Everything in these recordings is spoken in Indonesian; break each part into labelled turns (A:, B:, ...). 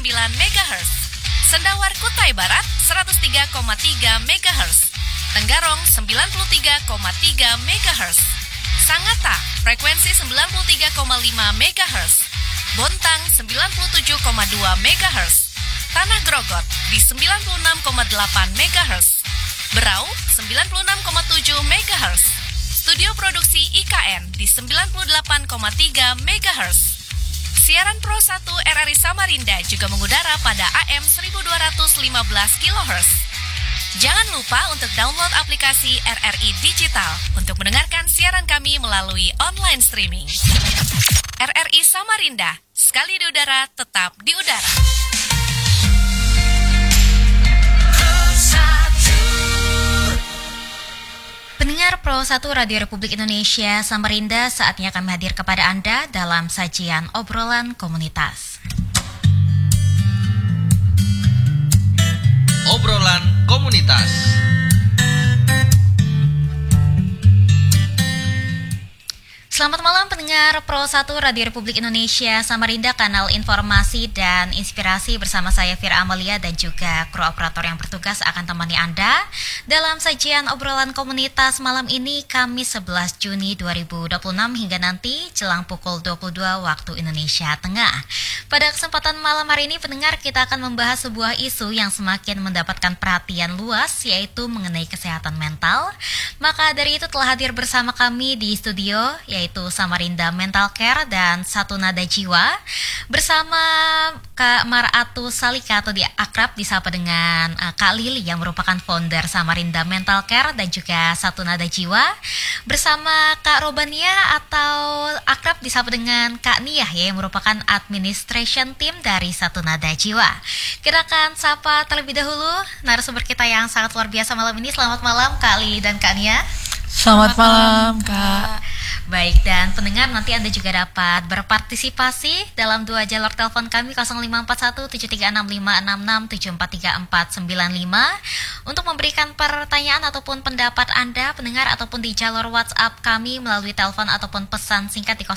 A: MHz. Sendawar Kutai Barat 103,3 MHz. Tenggarong 93,3 MHz. Sangatta frekuensi 93,5 MHz. Bontang 97,2 MHz. Tanah Grogot di 96,8 MHz. Berau 96,7 MHz. Studio produksi IKN di 98,3 MHz. Siaran Pro 1 RRI Samarinda juga mengudara pada AM 1215 kHz. Jangan lupa untuk download aplikasi RRI Digital untuk mendengarkan siaran kami melalui online streaming. RRI Samarinda, sekali di udara, tetap di udara. Pendengar Pro 1 Radio Republik Indonesia Samarinda, saatnya kami hadir kepada Anda dalam sajian obrolan komunitas.
B: Obrolan komunitas.
A: Selamat malam pendengar Pro 1 Radio Republik Indonesia Samarinda, kanal informasi dan inspirasi. Bersama saya Fira Amalia dan juga kru operator yang bertugas akan temani Anda dalam sajian obrolan komunitas malam ini, Kamis 11 Juni 2026 hingga nanti jelang pukul 22 waktu Indonesia Tengah. Pada kesempatan malam hari ini pendengar, kita akan membahas sebuah isu yang semakin mendapatkan perhatian luas, yaitu mengenai kesehatan mental. Maka dari itu telah hadir bersama kami di studio, yaitu Samarinda Mental Care dan Satu Nada Jiwa, bersama Kak Maratu Salika atau akrab disapa dengan Kak Lili yang merupakan founder Samarinda Mental Care dan juga Satu Nada Jiwa, bersama Kak Robania atau akrab disapa dengan Kak Niah ya, yang merupakan administration team dari Satu Nada Jiwa. Kita akan sapa terlebih dahulu narasumber kita yang sangat luar biasa malam ini. Selamat malam Kak Lili dan Kak Niah.
C: Selamat malam Kak.
A: Baik, dan pendengar nanti Anda juga dapat berpartisipasi dalam dua jalur telepon kami 0541-7365-66-743495 untuk memberikan pertanyaan ataupun pendapat Anda pendengar, ataupun di jalur WhatsApp kami melalui telepon ataupun pesan singkat di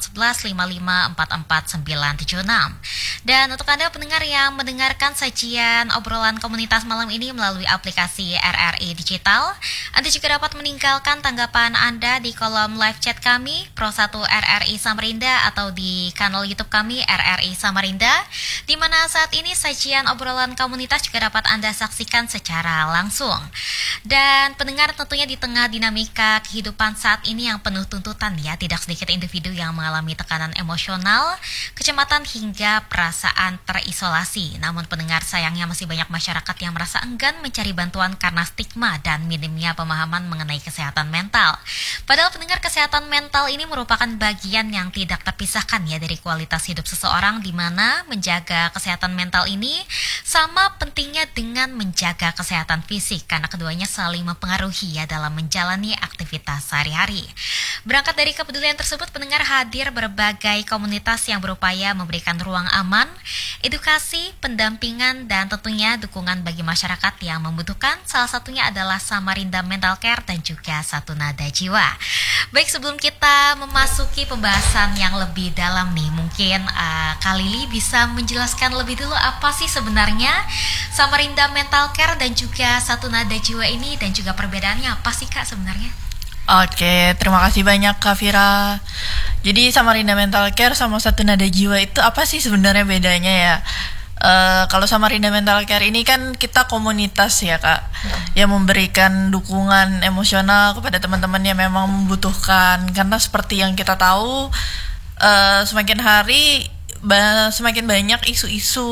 A: 0811-5544-976. Dan untuk Anda pendengar yang mendengarkan sajian obrolan komunitas malam ini melalui aplikasi RRI Digital, Anda juga dapat meninggalkan tanggapan Anda di kolom live chat kami Pro 1 RRI Samarinda atau di kanal YouTube kami RRI Samarinda, di mana saat ini sajian obrolan komunitas juga dapat Anda saksikan secara langsung. Dan pendengar, tentunya di tengah dinamika kehidupan saat ini yang penuh tuntutan ya, tidak sedikit individu yang mengalami tekanan emosional, kecemasan hingga perasaan terisolasi. Namun pendengar, sayangnya masih banyak masyarakat yang merasa enggan mencari bantuan karena stigma dan minimnya pemahaman mengenai kesehatan mental. Padahal pendengar, kesehatan mental ini merupakan bagian yang tidak terpisahkan ya dari kualitas hidup seseorang, di mana menjaga kesehatan mental ini sama pentingnya dengan menjaga kesehatan fisik, karena keduanya saling mempengaruhi ya dalam menjalani aktivitas sehari-hari. Berangkat dari kepedulian tersebut, pendengar, hadir berbagai komunitas yang berupaya memberikan ruang aman, edukasi, pendampingan, dan tentunya dukungan bagi masyarakat yang membutuhkan. Salah satunya adalah Samarinda Mental Care dan juga Satu Nada Jiwa. Baik, sebelum kita memasuki pembahasan yang lebih dalam nih, mungkin Kak Lili bisa menjelaskan lebih dulu apa sih sebenarnya Samarinda Mental Care dan juga Satu Nada Jiwa ini, dan juga perbedaannya apa sih Kak sebenarnya?
C: Oke, terima kasih banyak Kak Fira. Jadi Samarinda Mental Care sama Satu Nada Jiwa itu apa sih sebenarnya bedanya ya? Kalau Samarinda Mental Care ini kan kita komunitas ya Kak, yang memberikan dukungan emosional kepada teman-teman yang memang membutuhkan. Karena seperti yang kita tahu, semakin hari semakin banyak isu-isu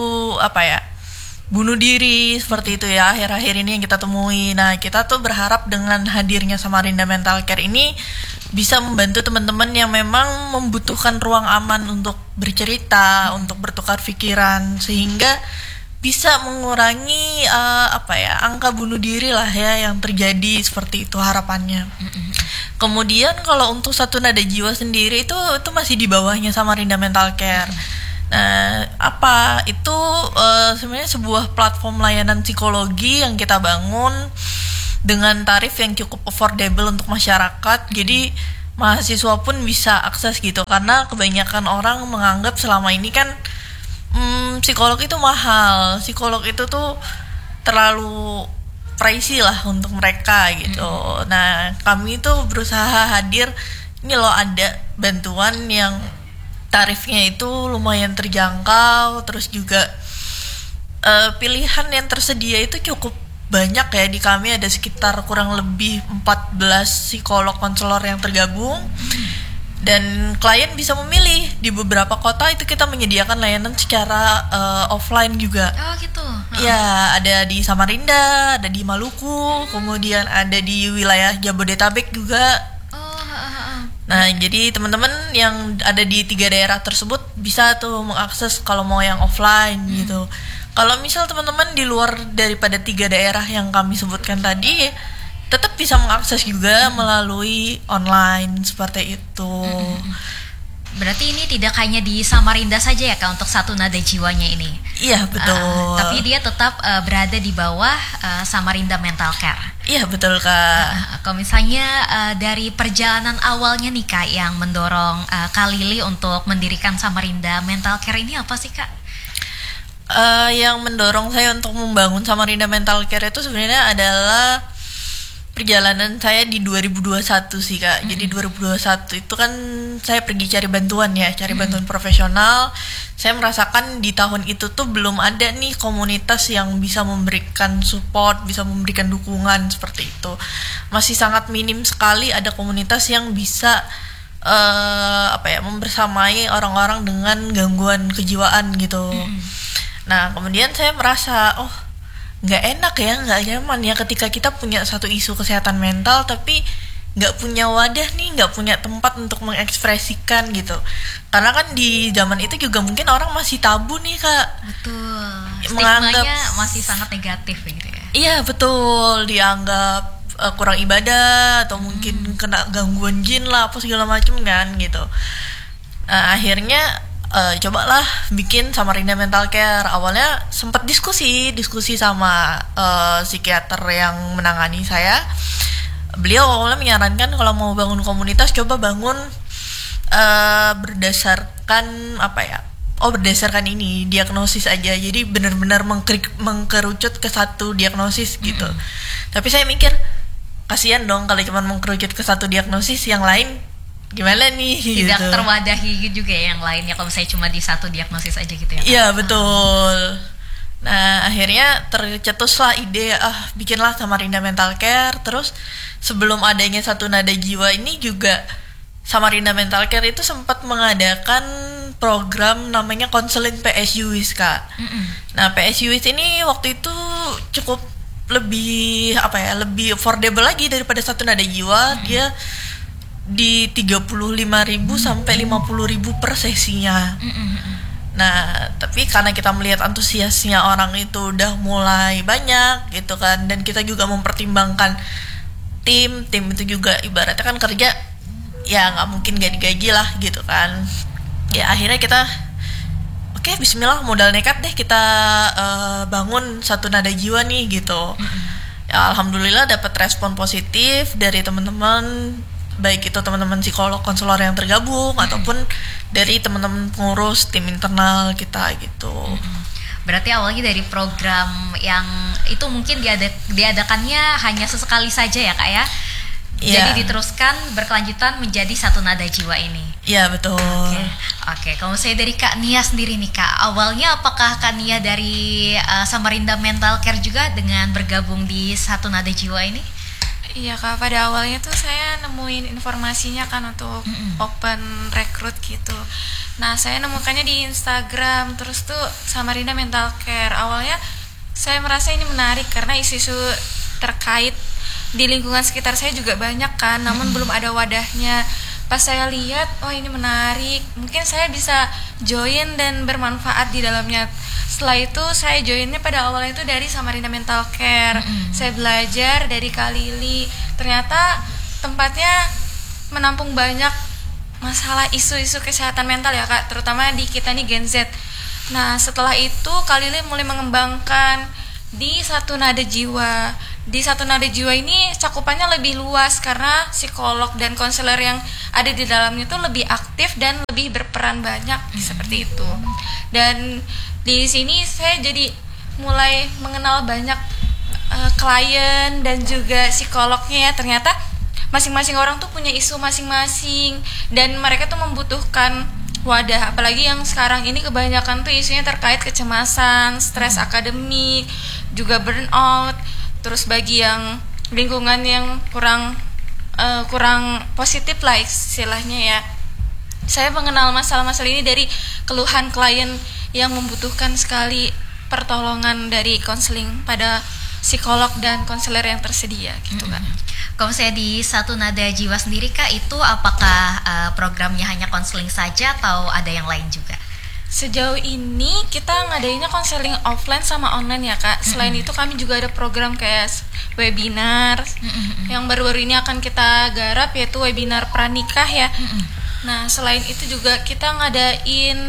C: bunuh diri seperti itu ya akhir-akhir ini yang kita temui. Nah, kita tuh berharap dengan hadirnya Samarinda Mental Care ini bisa membantu teman-teman yang memang membutuhkan ruang aman untuk bercerita, untuk bertukar pikiran, sehingga bisa mengurangi angka bunuh diri lah ya yang terjadi, seperti itu harapannya. Kemudian kalau untuk Satu Nada Jiwa sendiri itu masih di bawahnya Samarinda Mental Care. Nah, itu sebenarnya sebuah platform layanan psikologi yang kita bangun dengan tarif yang cukup affordable untuk masyarakat. Jadi mahasiswa pun bisa akses gitu, karena kebanyakan orang menganggap selama ini kan psikolog itu mahal. Psikolog itu tuh terlalu pricey lah untuk mereka gitu. Nah, kami tuh berusaha hadir, ini loh ada bantuan yang tarifnya itu lumayan terjangkau, terus juga pilihan yang tersedia itu cukup banyak ya. Di kami ada sekitar kurang lebih 14 psikolog konselor yang tergabung. Dan klien bisa memilih di beberapa kota itu kita menyediakan layanan secara offline juga.
A: Oh gitu.
C: Ya, ada di Samarinda, ada di Maluku, kemudian ada di wilayah Jabodetabek juga. Nah, jadi teman-teman yang ada di 3 daerah tersebut bisa tuh mengakses kalau mau yang offline gitu. Kalau misal teman-teman di luar daripada 3 daerah yang kami sebutkan tadi, tetap bisa mengakses juga melalui online seperti itu.
A: Berarti ini tidak hanya di Samarinda saja ya Kak untuk Satu Nada Jiwanya ini?
C: Iya, betul.
A: Tapi dia tetap berada di bawah Samarinda Mental Care?
C: Iya, betul Kak.
A: Kalau misalnya dari perjalanan awalnya nih Kak yang mendorong Kak Lili untuk mendirikan Samarinda Mental Care ini apa sih Kak?
C: Yang mendorong saya untuk membangun Samarinda Mental Care itu sebenarnya adalah perjalanan saya di 2021 sih Kak. Jadi 2021 itu kan saya pergi cari bantuan ya, cari bantuan profesional. Saya merasakan di tahun itu tuh belum ada nih komunitas yang bisa memberikan support, bisa memberikan dukungan seperti itu. Masih sangat minim sekali ada komunitas yang bisa membersamai orang-orang dengan gangguan kejiwaan gitu. Nah, kemudian saya merasa nggak enak ya, nggak nyaman ya ketika kita punya satu isu kesehatan mental tapi nggak punya wadah nih, nggak punya tempat untuk mengekspresikan gitu. Karena kan di zaman itu juga mungkin orang masih tabu nih Kak.
A: Betul.
C: Menganggap
A: Stigmanya masih sangat negatif gitu ya.
C: Iya betul, dianggap kurang ibadah atau mungkin kena gangguan jin lah apa segala macam kan gitu. Nah, akhirnya cobalah bikin Samarinda Mental Care. Awalnya sempat diskusi sama psikiater yang menangani saya. Beliau awalnya menyarankan kalau mau bangun komunitas coba bangun berdasarkan berdasarkan ini diagnosis aja. Jadi benar-benar mengkerucut ke satu diagnosis gitu. Tapi saya mikir kasihan dong kalau cuma mengkerucut ke satu diagnosis, yang lain gimana nih
A: tidak
C: gitu.
A: Terwadahi juga ya yang lainnya kalau misalnya cuma di satu diagnosis aja gitu ya.
C: Iya betul. Nah, akhirnya tercetuslah ide bikinlah Samarinda Mental Care. Terus sebelum adanya Satu Nada Jiwa ini juga Samarinda Mental Care itu sempat mengadakan program namanya konseling PSUWIS Kak. Nah, PSUWIS ini waktu itu cukup lebih affordable lagi daripada Satu Nada Jiwa. Dia di 35.000 sampai 50.000 per sesinya. Nah, tapi karena kita melihat antusiasnya orang itu udah mulai banyak gitu kan, dan kita juga mempertimbangkan tim itu juga ibaratnya kan kerja ya nggak mungkin gak digaji lah gitu kan. Ya akhirnya kita oke, bismillah, modal nekat deh kita bangun Satu Nada Jiwa nih gitu. Ya alhamdulillah dapat respon positif dari teman-teman, baik itu teman-teman psikolog konselor yang tergabung ataupun dari teman-teman pengurus tim internal kita gitu.
A: Berarti awalnya dari program yang itu mungkin diadakannya hanya sesekali saja ya Kak ya? Jadi diteruskan berkelanjutan menjadi Satu Nada Jiwa ini.
C: Iya betul.
A: Oke. Kalau saya dari Kak Nia sendiri nih Kak, awalnya apakah Kak Nia dari Samarinda Mental Care juga dengan bergabung di Satu Nada Jiwa ini?
D: Iya Kak, pada awalnya tuh saya nemuin informasinya kan untuk open recruit gitu. Nah, saya nemukannya di Instagram, terus tuh Samarinda Mental Care. Awalnya saya merasa ini menarik karena isu-isu terkait di lingkungan sekitar saya juga banyak kan, namun belum ada wadahnya. Pas saya lihat, ini menarik, mungkin saya bisa join dan bermanfaat di dalamnya. Setelah itu saya joinnya pada awalnya itu dari Samarinda Mental Care. Saya belajar dari Kak Lili. Ternyata tempatnya menampung banyak masalah isu-isu kesehatan mental ya Kak, terutama di kita nih Gen Z. Nah, setelah itu Kak Lili mulai mengembangkan di Satu Nada Jiwa. di Satu Nada Jiwa ini cakupannya lebih luas karena psikolog dan konselor yang ada di dalamnya tuh lebih aktif dan lebih berperan banyak seperti itu. Dan di sini saya jadi mulai mengenal banyak klien dan juga psikolognya ya. Ternyata masing-masing orang tuh punya isu masing-masing dan mereka tuh membutuhkan wadah, apalagi yang sekarang ini kebanyakan tuh isunya terkait kecemasan, stres akademik, juga burnout. Terus bagi yang lingkungan yang kurang positif lah istilahnya ya, saya mengenal masalah-masalah ini dari keluhan klien yang membutuhkan sekali pertolongan dari konseling pada psikolog dan konselor yang tersedia gitu kan.
A: Kalau misalnya di Satu Nada Jiwa sendiri Kak, itu apakah programnya hanya konseling saja atau ada yang lain juga?
D: Sejauh ini kita ngadainnya konseling offline sama online ya Kak. Selain itu kami juga ada program kayak webinar yang baru-baru ini akan kita garap, yaitu webinar pranikah ya. Nah selain itu juga kita ngadain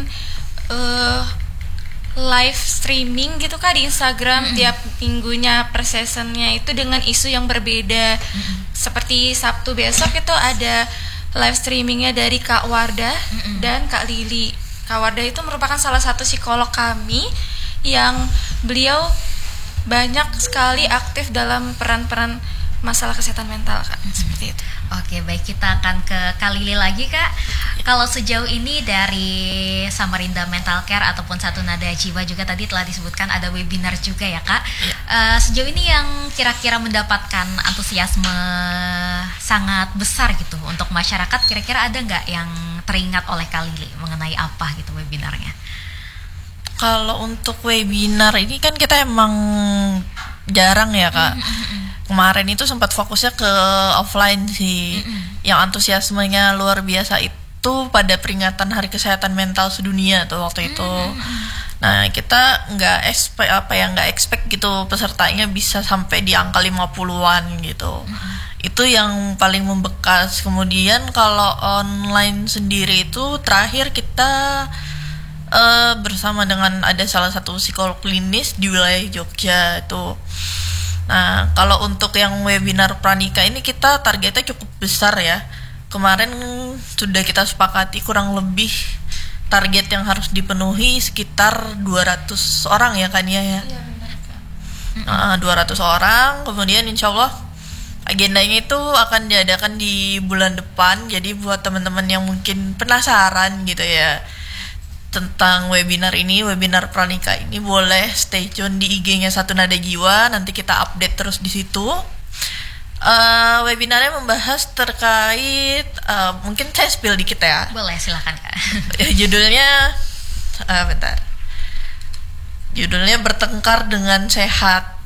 D: live streaming gitu Kak di Instagram tiap minggunya per sessionnya itu dengan isu yang berbeda. Seperti Sabtu besok itu ada live streamingnya dari Kak Wardah dan Kak Lili. Kak Wardah itu merupakan salah satu psikolog kami yang beliau banyak sekali aktif dalam peran-peran masalah kesehatan mental Kak. Seperti itu.
A: Oke, baik, kita akan ke Kak Lili lagi Kak. Kalau sejauh ini dari Samarinda Mental Care ataupun Satu Nada Jiwa juga tadi telah disebutkan ada webinar juga ya Kak. Sejauh ini yang kira-kira mendapatkan antusiasme sangat besar gitu untuk masyarakat, kira-kira ada nggak yang teringat oleh Kak Lili mengenai apa gitu webinarnya?
C: Kalau untuk webinar ini kan kita emang jarang ya Kak. Kemarin itu sempat fokusnya ke offline sih. Yang antusiasmenya luar biasa itu pada peringatan Hari Kesehatan Mental Sedunia tuh waktu itu. Nah, kita nggak expect gitu pesertanya bisa sampai di angka 50-an gitu. Itu yang paling membekas. Kemudian kalau online sendiri itu terakhir kita bersama dengan ada salah satu psikolog klinis di wilayah Jogja itu. Nah, kalau untuk yang webinar pranikah ini kita targetnya cukup besar ya. Kemarin sudah kita sepakati kurang lebih target yang harus dipenuhi sekitar 200 orang ya kan ya. Iya benar Kak. 200 orang, kemudian insya Allah agendanya itu akan diadakan di bulan depan. Jadi buat teman-teman yang mungkin penasaran gitu ya tentang webinar pranikah ini, boleh stay tune di IG-nya Satu Nada Jiwa, nanti kita update terus di situ. Webinarnya membahas terkait mungkin saya spill dikit ya.
A: Boleh, silakan Kak.
C: Judulnya Judulnya Bertengkar dengan Sehat.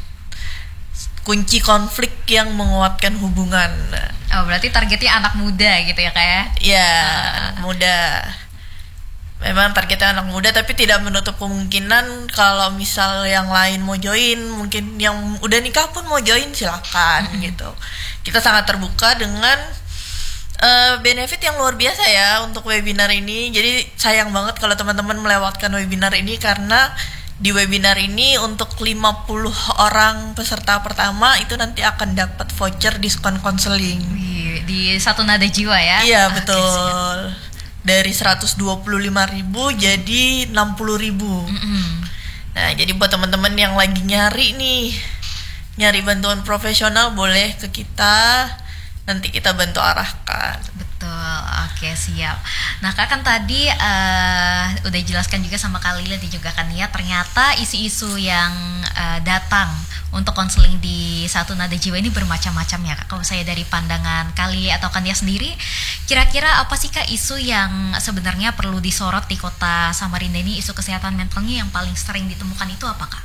C: Kunci konflik yang menguatkan hubungan.
A: Oh, berarti targetnya anak muda gitu ya Kak ya?
C: Iya, anak muda. Memang targetnya anak muda, tapi tidak menutup kemungkinan kalau misal yang lain mau join, mungkin yang udah nikah pun mau join silakan gitu. Kita sangat terbuka dengan benefit yang luar biasa ya untuk webinar ini. Jadi sayang banget kalau teman-teman melewatkan webinar ini, karena di webinar ini untuk 50 orang peserta pertama itu nanti akan dapat voucher diskon konseling
A: di Satu Nada Jiwa ya.
C: Iya betul. Dari 125.000 jadi 60.000. Nah, jadi buat teman-teman yang lagi nyari bantuan profesional, boleh ke kita, nanti kita bantu arahkan.
A: Betul, oke siap. Nah Kak kan tadi udah jelaskan juga sama Kak Lili juga kan ya, ternyata isu-isu yang datang untuk konseling di Satu Nada Jiwa ini bermacam-macam ya Kak. Kalau saya dari pandangan Kali atau Kania sendiri, kira-kira apa sih Kak isu yang sebenarnya perlu disorot di kota Samarinda ini, isu kesehatan mentalnya yang paling sering ditemukan itu apa Kak?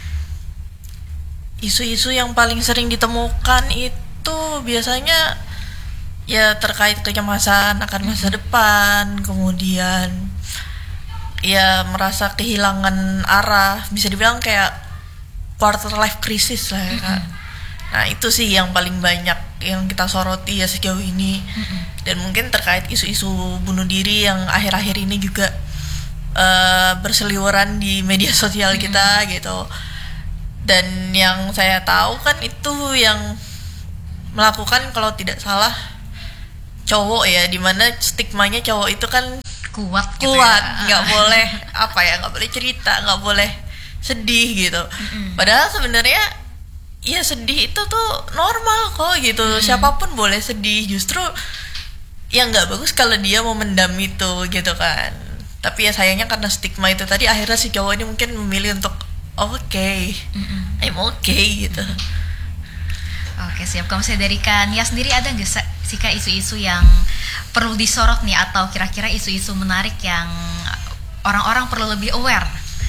C: Isu-isu yang paling sering ditemukan itu biasanya ya terkait kecemasan akan masa depan, kemudian ya merasa kehilangan arah, bisa dibilang kayak quarter life crisis lah ya Kak. Nah itu sih yang paling banyak yang kita soroti ya sejauh ini. Dan mungkin terkait isu-isu bunuh diri yang akhir-akhir ini juga berseliweran di media sosial kita gitu. Dan yang saya tahu kan itu yang melakukan kalau tidak salah cowok ya, dimana stigmanya cowok itu kan
A: Kuat gitu
C: kuat,
A: ya.
C: nggak boleh nggak boleh cerita, nggak boleh sedih gitu. Padahal sebenarnya ya sedih itu tuh normal kok gitu. Siapapun boleh sedih. Justru yang nggak bagus kalau dia mau mendam itu gitu kan. Tapi ya sayangnya karena stigma itu tadi, akhirnya si cowok ini mungkin memilih untuk I'm okay gitu.
A: Oke, siap. Kalau misalnya dari Kania sendiri ada nggak sih Kak isu-isu yang perlu disorot nih, atau kira-kira isu-isu menarik yang orang-orang perlu lebih aware?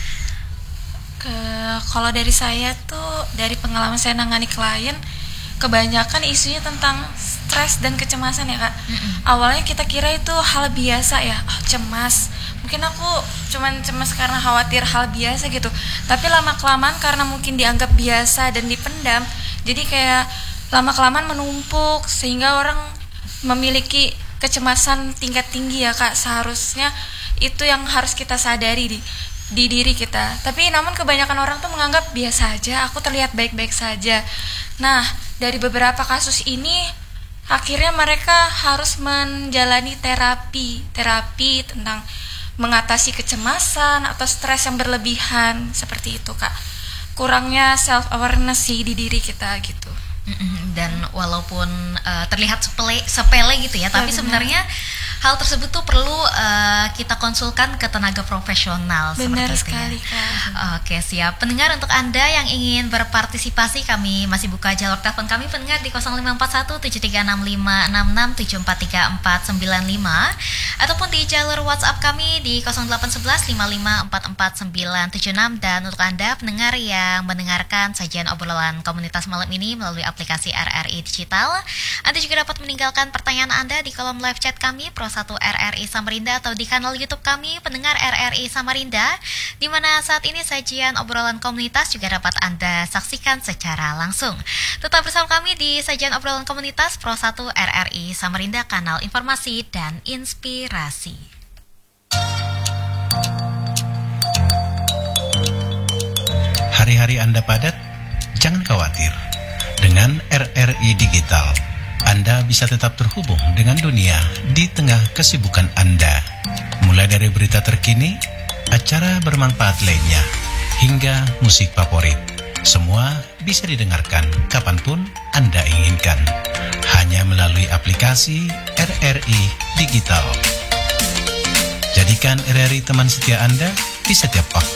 D: Kalau dari saya tuh, dari pengalaman saya nangani klien, kebanyakan isunya tentang stres dan kecemasan ya Kak. Awalnya kita kira itu hal biasa ya, cemas. Mungkin aku cuman cemas karena khawatir, hal biasa gitu. Tapi lama-kelamaan karena mungkin dianggap biasa dan dipendam, jadi kayak lama-kelamaan menumpuk sehingga orang memiliki kecemasan tingkat tinggi ya Kak. Seharusnya itu yang harus kita sadari di diri kita. Tapi namun kebanyakan orang tuh menganggap biasa aja, aku terlihat baik-baik saja. Nah, dari beberapa kasus ini akhirnya mereka harus menjalani terapi tentang mengatasi kecemasan atau stres yang berlebihan, seperti itu Kak. Kurangnya self awareness sih di diri kita gitu.
A: Dan walaupun terlihat sepele gitu ya, tapi sebenarnya hal tersebut tuh perlu kita konsulkan ke tenaga profesional.
D: Benar
A: seperti itu
D: sekali
A: ya.
D: Kak.
A: Oke, siap. Pendengar, untuk Anda yang ingin berpartisipasi, kami masih buka jalur telepon kami pendengar di 0541736566743495, ataupun di jalur WhatsApp kami di 081155449976. Dan untuk Anda pendengar yang mendengarkan sajian obrolan komunitas malam ini melalui aplikasi RRI Digital, Anda juga dapat meninggalkan pertanyaan Anda di kolom live chat kami Pro1 RRI Samarinda, atau di kanal YouTube kami pendengar RRI Samarinda, di mana saat ini sajian obrolan komunitas juga dapat Anda saksikan secara langsung. Tetap bersama kami di sajian obrolan komunitas Pro1 RRI Samarinda, kanal informasi dan inspirasi.
E: Hari-hari Anda padat? Jangan khawatir. Dengan RRI Digital, Anda bisa tetap terhubung dengan dunia di tengah kesibukan Anda. Mulai dari berita terkini, acara bermanfaat lainnya, hingga musik favorit. Semua bisa didengarkan kapanpun Anda inginkan, hanya melalui aplikasi RRI Digital. Jadikan RRI teman setia Anda di setiap waktu.